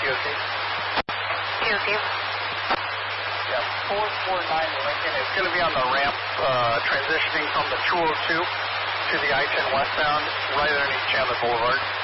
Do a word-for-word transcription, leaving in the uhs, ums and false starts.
T O C. T O C. Yeah, four four nine Lincoln is going to be on the ramp uh, transitioning from the two oh two to the I ten westbound right underneath Chandler Boulevard.